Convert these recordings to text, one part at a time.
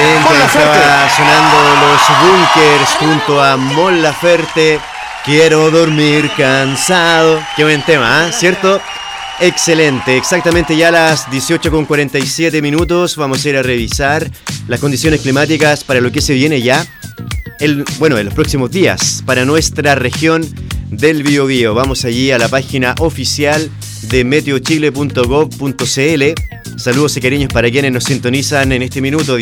Excelente, estaba sonando los Bunkers junto a Mon Laferte. Quiero dormir cansado. Qué buen tema, ¿eh? ¿Cierto? Excelente, exactamente ya a las 18:47 vamos a ir a revisar las condiciones climáticas para lo que se viene ya en los próximos días para nuestra región del Biobío. Vamos allí a la página oficial de meteochile.gov.cl. Saludos y cariños para quienes nos sintonizan en este minuto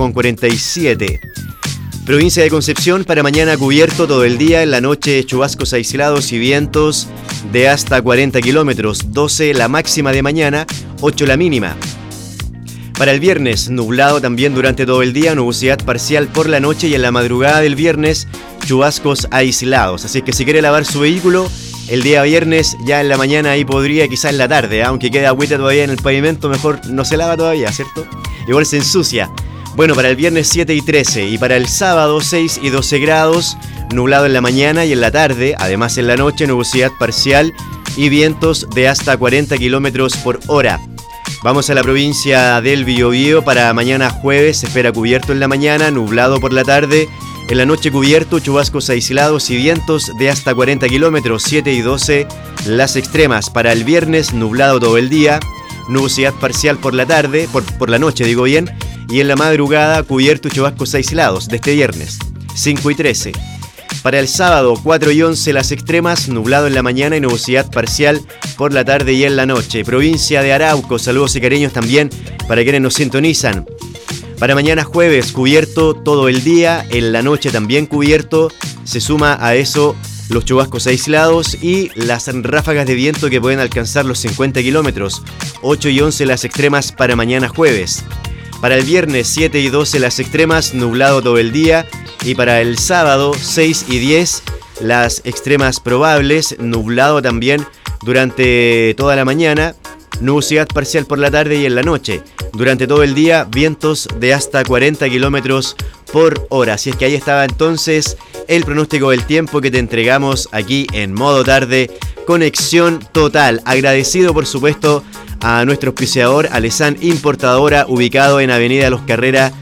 18:47. Provincia de Concepción, para mañana cubierto todo el día, en la noche chubascos aislados y vientos de hasta 40 kilómetros, 12 la máxima de mañana, 8 la mínima. Para el viernes, nublado también durante todo el día, nubosidad parcial por la noche y en la madrugada del viernes, chubascos aislados. Así que si quiere lavar su vehículo, el día viernes ya en la mañana ahí podría, quizás en la tarde, aunque queda agüita todavía en el pavimento, mejor no se lava todavía, ¿cierto? Igual se ensucia. Bueno, para el viernes 7 y 13 y para el sábado 6 y 12 grados, nublado en la mañana y en la tarde, además en la noche nubosidad parcial y vientos de hasta 40 kilómetros por hora. Vamos a la provincia del Biobío, para mañana jueves se espera cubierto en la mañana, nublado por la tarde, en la noche cubierto, chubascos aislados y vientos de hasta 40 kilómetros, 7 y 12 las extremas. Para el viernes nublado todo el día, nubosidad parcial por la tarde, por la noche digo bien, y en la madrugada cubierto y chubascos aislados de este viernes, 5 y 13. Para el sábado 4 y 11 las extremas, nublado en la mañana y nubosidad parcial por la tarde y en la noche. Provincia de Arauco, saludos y cariños también para quienes nos sintonizan. Para mañana jueves cubierto todo el día, en la noche también cubierto, se suma a eso los chubascos aislados y las ráfagas de viento que pueden alcanzar los 50 kilómetros, 8 y 11 las extremas para mañana jueves. Para el viernes 7 y 12 las extremas, nublado todo el día. Y para el sábado 6 y 10 las extremas probables, nublado también durante toda la mañana, nubosidad parcial por la tarde y en la noche. Durante todo el día, vientos de hasta 40 kilómetros por hora. Así es que ahí estaba entonces el pronóstico del tiempo que te entregamos aquí en Modo Tarde. Conexión total. Agradecido, por supuesto, a nuestro auspiciador Alesan Importadora, ubicado en Avenida Los Carrera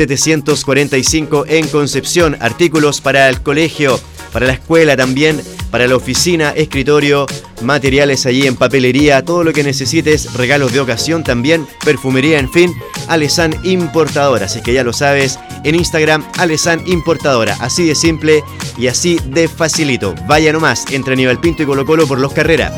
745 en Concepción. Artículos para el colegio, para la escuela también, para la oficina, escritorio, materiales allí en papelería, todo lo que necesites, regalos de ocasión también, perfumería, en fin, Alesan Importadora. Así que ya lo sabes, en Instagram, Alesan Importadora. Así de simple y así de facilito. Vaya nomás, entre Aníbal Pinto y Colo Colo por Los Carrera.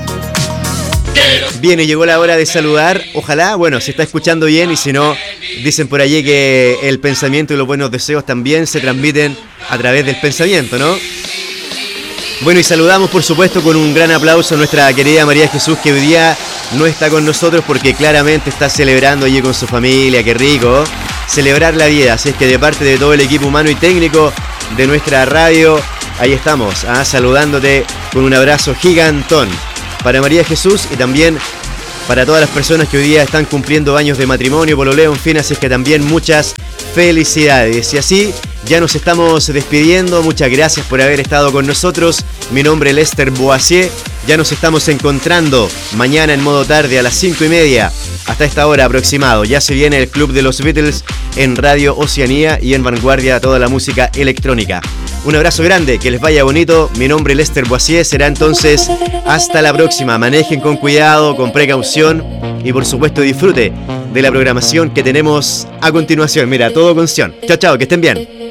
Bien, y llegó la hora de saludar. Ojalá, bueno, se está escuchando bien, y si no, dicen por allí que el pensamiento y los buenos deseos también se transmiten a través del pensamiento, ¿no? Bueno, y saludamos por supuesto con un gran aplauso a nuestra querida María Jesús, que hoy día no está con nosotros porque claramente está celebrando allí con su familia. Qué rico celebrar la vida. Así es que de parte de todo el equipo humano y técnico de nuestra radio, ahí estamos, saludándote con un abrazo gigantón para María Jesús y también para todas las personas que hoy día están cumpliendo años de matrimonio, pololeo, en fin. Así es que también muchas felicidades. Y así ya nos estamos despidiendo. Muchas gracias por haber estado con nosotros. Mi nombre es Lester Boisier. Ya nos estamos encontrando mañana en Modo Tarde a las 5:30. Hasta esta hora aproximado. Ya se viene el Club de los Beatles en Radio Oceanía y en Vanguardia toda la música electrónica. Un abrazo grande, que les vaya bonito. Mi nombre es Lester Boisier. Será entonces hasta la próxima. Manejen con cuidado, con precaución y por supuesto disfrute de la programación que tenemos a continuación. Mira, todo con Sion. Chao, chao, que estén bien.